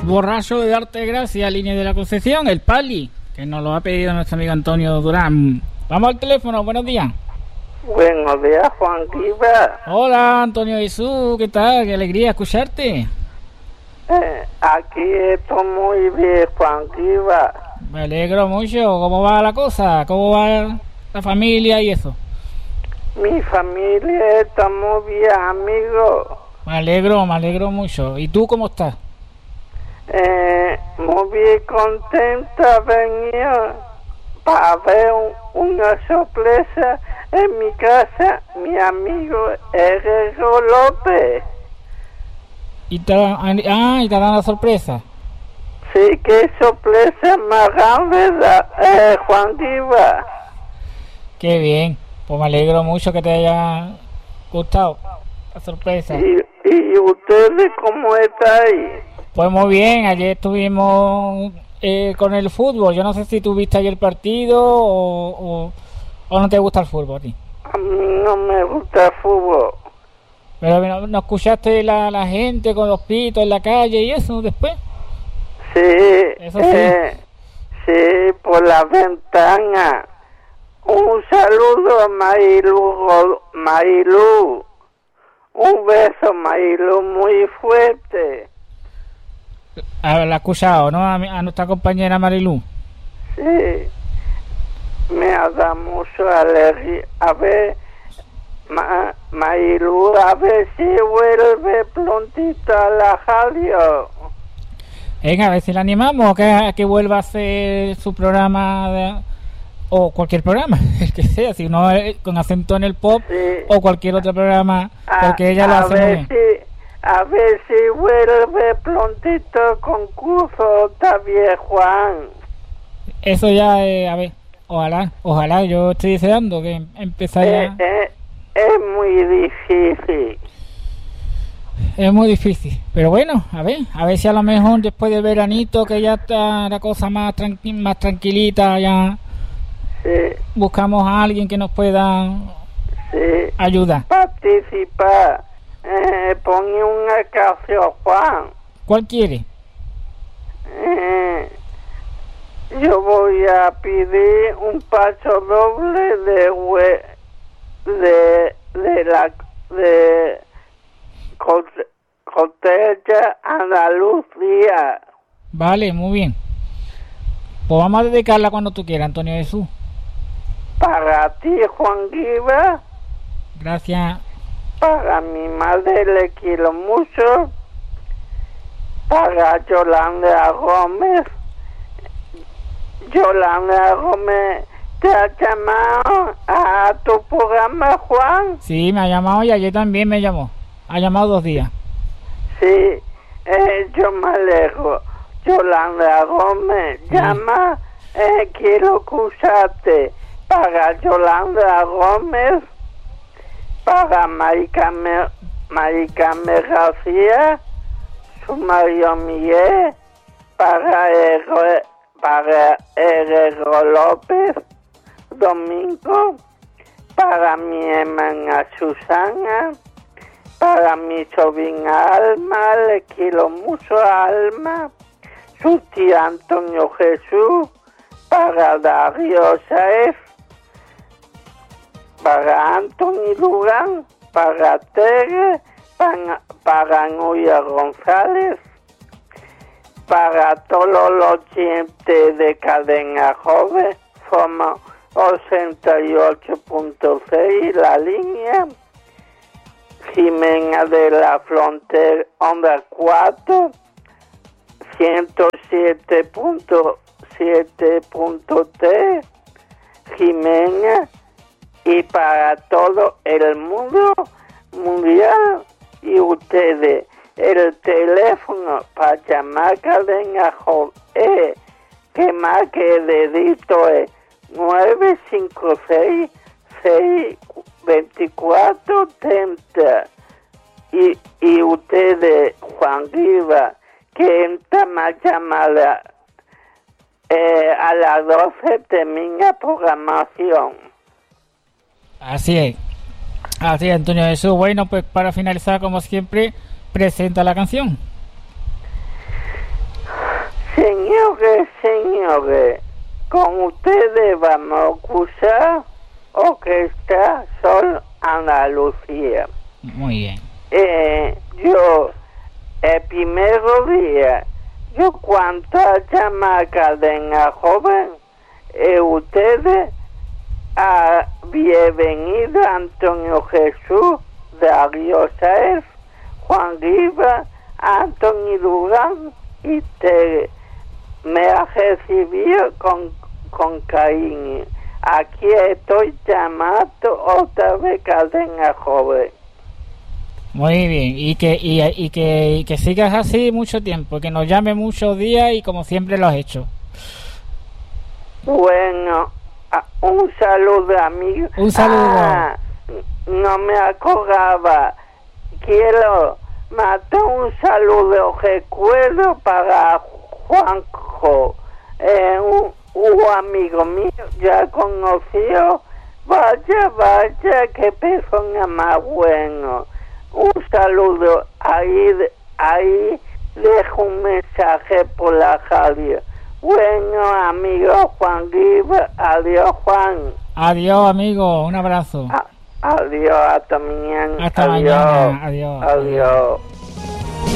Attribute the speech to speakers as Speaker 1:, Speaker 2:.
Speaker 1: Borracho de darte gracias, línea de la Concepción, el Pali, que nos lo ha pedido nuestro amigo Antonio Durán. Vamos al teléfono, buenos días.
Speaker 2: Buenos días, Juan Quiva.
Speaker 1: Hola, Antonio Jesús, ¿qué tal? Qué alegría escucharte.
Speaker 2: Aquí estoy muy bien, Juan Quiva.
Speaker 1: Me alegro mucho. ¿Cómo va la cosa? ¿Cómo va la familia y eso?
Speaker 2: Mi familia está muy bien, amigo.
Speaker 1: Me alegro mucho. ¿Y tú cómo estás?
Speaker 2: Muy bien contenta venía para ver una sorpresa en mi casa, mi amigo Herrero López.
Speaker 1: ¿Y te dan la sorpresa?
Speaker 2: Sí, qué sorpresa más grande, Juan Quiva.
Speaker 1: Qué bien, pues me alegro mucho que te haya gustado la sorpresa.
Speaker 2: ¿Y ustedes cómo estáis?
Speaker 1: Pues muy bien, ayer estuvimos con el fútbol. Yo no sé si tú viste ayer el partido o no te gusta el fútbol a ti.
Speaker 2: A mí no me gusta el fútbol.
Speaker 1: Pero ¿no escuchaste la gente con los pitos en la calle y eso después?
Speaker 2: Sí,
Speaker 1: Eso sí.
Speaker 2: Sí, por la ventana. Un saludo a Marilú. Un beso, Marilú, muy fuerte.
Speaker 1: La he escuchado, ¿no? A nuestra compañera Marilú.
Speaker 2: Sí, me ha dado mucho alegría. A ver, Marilú, a ver si vuelve prontito a la radio.
Speaker 1: Venga, a ver si la animamos a que vuelva a hacer su programa o cualquier programa, el que sea, si no con acento en el pop, sí, o cualquier otro programa, porque ella lo hace muy bien.
Speaker 2: A ver si vuelve prontito concurso también, Juan.
Speaker 1: Eso ya, a ver, ojalá, yo estoy deseando que empezara.
Speaker 2: Es muy difícil.
Speaker 1: Es muy difícil, pero bueno, a ver si a lo mejor después del veranito, que ya está la cosa más tranquilita, ya
Speaker 2: sí,
Speaker 1: buscamos a alguien que nos pueda ayudar.
Speaker 2: Participar. Pon una canción, Juan.
Speaker 1: ¿Cuál quiere?
Speaker 2: Yo voy a pedir un paso doble de Cotella Andalucía.
Speaker 1: Vale, muy bien. Pues vamos a dedicarla cuando tú quieras, Antonio Jesús.
Speaker 2: Para ti, Juan Quiva.
Speaker 1: Gracias.
Speaker 2: Para mi madre le quiero mucho. Para Yolanda Gómez. Yolanda Gómez, ¿te ha llamado a tu programa, Juan?
Speaker 1: Sí, me ha llamado y ayer también me llamó. Ha llamado 2 días.
Speaker 2: Sí, yo me alegro. Yolanda Gómez, sí. Llama, quiero escucharte. Para Yolanda Gómez, para Maricame García, su marido Miguel, para Herrero López Domingo, para mi hermana Susana, para mi sobrina Alma, le quiero mucho a Alma, su tío Antonio Jesús, para Darío Saez, para Anthony Durán, para Tere, para Nuria González, para todos los oyentes de Cadena Joven, forma 88.6 la línea, Jimena de la Frontera, onda 4, 107.3, Jimena, y para todo el mundo mundial y ustedes. El teléfono para llamar Cadena Joven que más que dedito es 956-624-30 y ustedes, Juan Quiva, que entra más llamada a las 12 termina programación.
Speaker 1: Así es, Antonio Jesús. Bueno, pues para finalizar, como siempre, presenta la canción.
Speaker 2: Señores, con ustedes vamos a escuchar Orquesta Sol Andalucía.
Speaker 1: Muy bien.
Speaker 2: Yo, el primero día, yo cuanto a llamar cadena joven, ustedes bienvenido Antonio Jesús, Darío Saez, Juan Riva, Antonio Durán y Tere. Me ha recibido con cariño. Aquí estoy llamando otra vez cadena joven.
Speaker 1: Muy bien, y que sigas así mucho tiempo, que nos llame muchos días y como siempre lo has hecho.
Speaker 2: Bueno, un saludo, amigo.
Speaker 1: Un saludo.
Speaker 2: No me acordaba. Quiero mandar un saludo, recuerdo para Juanjo, un amigo mío, ya conocido. Vaya, qué persona más bueno. Un saludo, ahí dejo un mensaje por la radio. Bueno, amigo Juan Riva, adiós Juan.
Speaker 1: Adiós, amigo, un abrazo.
Speaker 2: Adiós, hasta mañana.
Speaker 1: Hasta mañana, adiós.
Speaker 2: Adiós.